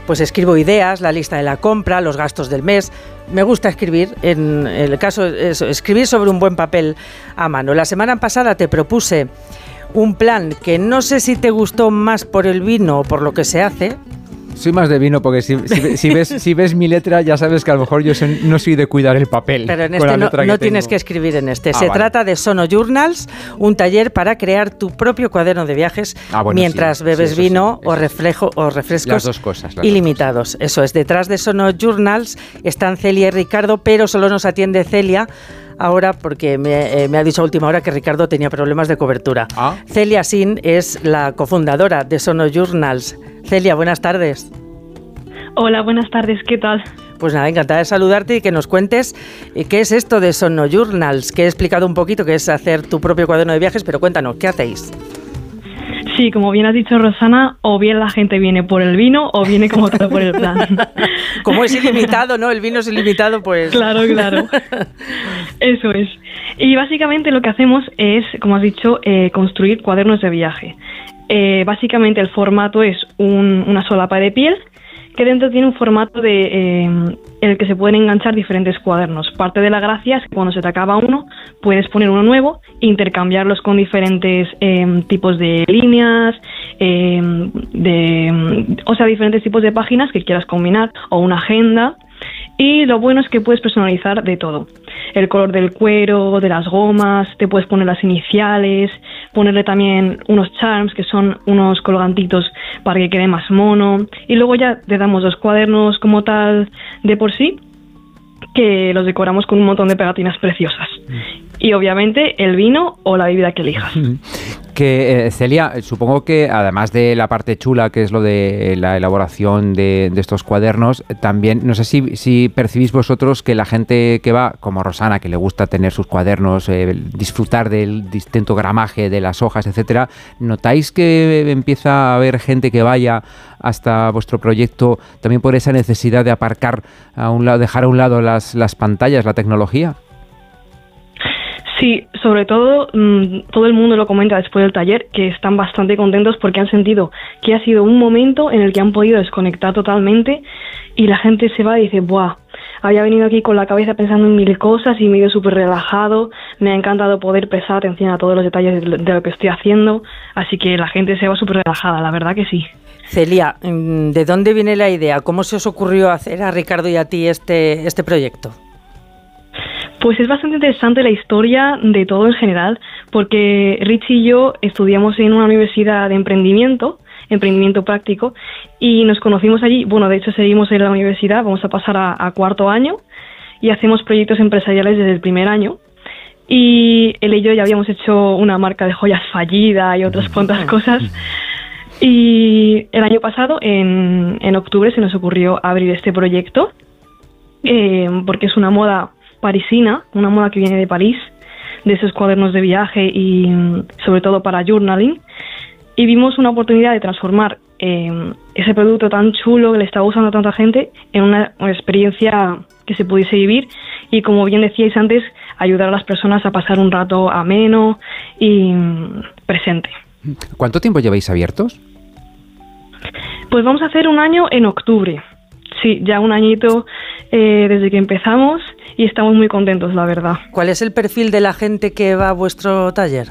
pues escribo ideas, la lista de la compra, los gastos del mes. Me gusta escribir, en el caso eso, escribir sobre un buen papel a mano. La semana pasada te propuse un plan que no sé si te gustó más por el vino o por lo que se hace. Soy más de vino porque si ves mi letra ya sabes que a lo mejor yo no soy de cuidar el papel. Pero en este no tienes que escribir en este. Se trata de Sonojournals, un taller para crear tu propio cuaderno de viajes mientras bebes vino o refrescos las dos cosas, ilimitados. Eso es, detrás de Sonojournals están Celia y Ricardo, pero solo nos atiende Celia ahora porque me ha dicho a última hora que Ricardo tenía problemas de cobertura. Celia Sin es la cofundadora de Sonojournals. Celia, buenas tardes. Hola, buenas tardes, ¿qué tal? Pues nada, encantada de saludarte y que nos cuentes qué es esto de Sonojournals, que he explicado un poquito que es hacer tu propio cuaderno de viajes, pero cuéntanos, ¿qué hacéis? Sí, como bien has dicho, Rosana, o bien la gente viene por el vino o viene como todo por el plan. Como es ilimitado, ¿no? El vino es ilimitado, pues... Claro. Eso es. Y básicamente lo que hacemos es, como has dicho, construir cuadernos de viaje. Básicamente el formato es una solapa de piel que dentro tiene un formato en el que se pueden enganchar diferentes cuadernos. Parte de la gracia es que cuando se te acaba uno, puedes poner uno nuevo e intercambiarlos con diferentes tipos de líneas, diferentes tipos de páginas que quieras combinar, o una agenda. Y lo bueno es que puedes personalizar de todo. El color del cuero, de las gomas, te puedes poner las iniciales, ponerle también unos charms, que son unos colgantitos para que quede más mono. Y luego ya te damos los cuadernos como tal de por sí, que los decoramos con un montón de pegatinas preciosas. Y obviamente el vino o la bebida que elijas. Celia, supongo que además de la parte chula, que es lo de la elaboración de estos cuadernos, también, no sé si percibís vosotros que la gente que va, como Rosana, que le gusta tener sus cuadernos, disfrutar del distinto gramaje de las hojas, etcétera, ¿notáis que empieza a haber gente que vaya hasta vuestro proyecto también por esa necesidad de aparcar a un lado, dejar a un lado las pantallas, la tecnología? Sí, sobre todo todo el mundo lo comenta después del taller, que están bastante contentos porque han sentido que ha sido un momento en el que han podido desconectar totalmente y la gente se va y dice, ¡buah! Había venido aquí con la cabeza pensando en mil cosas y me he ido súper relajado, me ha encantado poder prestar atención a todos los detalles de lo que estoy haciendo, así que la gente se va súper relajada, la verdad que sí. Celia, ¿de dónde viene la idea? ¿Cómo se os ocurrió hacer a Ricardo y a ti este proyecto? Pues es bastante interesante la historia de todo en general, porque Rich y yo estudiamos en una universidad de emprendimiento práctico, y nos conocimos allí. Bueno, de hecho seguimos en la universidad, vamos a pasar a cuarto año, y hacemos proyectos empresariales desde el primer año. Y él y yo ya habíamos hecho una marca de joyas fallida y otras cuantas cosas. Y el año pasado, en octubre, se nos ocurrió abrir este proyecto, porque es una moda parisina, una moda que viene de París, de esos cuadernos de viaje y sobre todo para journaling, y vimos una oportunidad de transformar ese producto tan chulo que le estaba usando a tanta gente en una experiencia que se pudiese vivir y, como bien decíais antes, ayudar a las personas a pasar un rato ameno y presente. ¿Cuánto tiempo lleváis abiertos? Pues vamos a hacer un año en octubre. Sí, ya un añito desde que empezamos y estamos muy contentos, la verdad. ¿Cuál es el perfil de la gente que va a vuestro taller?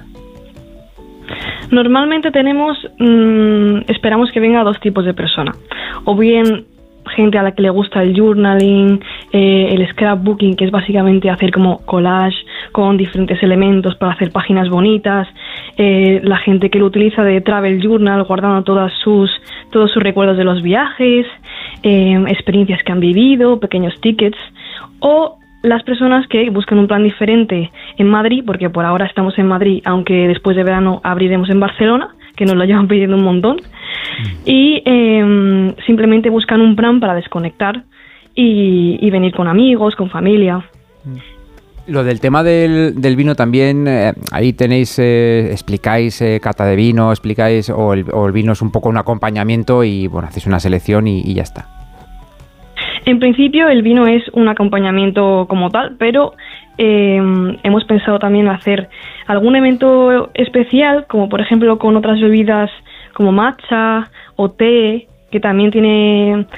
Normalmente esperamos que venga dos tipos de persona. O bien gente a la que le gusta el journaling, el scrapbooking, que es básicamente hacer como collage con diferentes elementos para hacer páginas bonitas, la gente que lo utiliza de travel journal, guardando todos sus recuerdos de los viajes, experiencias que han vivido, pequeños tickets, o las personas que buscan un plan diferente en Madrid, porque por ahora estamos en Madrid, aunque después de verano abriremos en Barcelona, que nos lo llevan pidiendo un montón, y simplemente buscan un plan para desconectar y venir con amigos, con familia. Lo del tema del vino también, ahí tenéis, explicáis cata de vino, explicáis, o el vino es un poco un acompañamiento y bueno, hacéis una selección y ya está. En principio el vino es un acompañamiento como tal, pero hemos pensado también hacer algún evento especial, como por ejemplo con otras bebidas como matcha o té, que también tiene